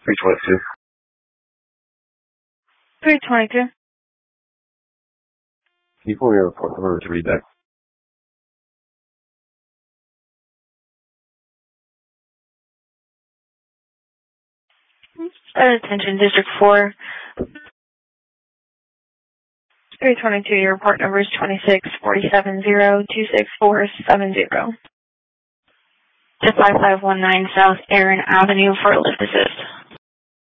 322. 322. Can you pull your report number to read that? Attention, District 4. 322, your report number is 2647026470. To 5519 South Aaron Avenue for a lift assist.